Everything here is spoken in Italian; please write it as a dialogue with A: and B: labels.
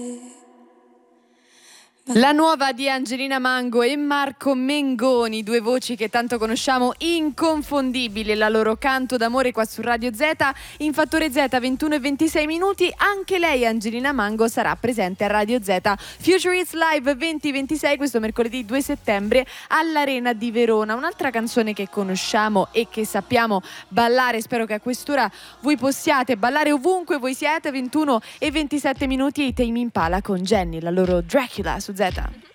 A: La nuova di Angelina Mango e Marco Mengoni, due voci che tanto conosciamo, inconfondibili, la loro canto d'amore qua su Radio Z. In Fattore Z 21:26, anche lei Angelina Mango sarà presente a Radio Z Future Hits Live 2026 questo mercoledì 2 settembre all'Arena di Verona. Un'altra canzone che conosciamo e che sappiamo ballare, spero che a quest'ora voi possiate ballare ovunque voi siete. 21:27 i Tame Impala con Jenny, la loro Dracula su Z.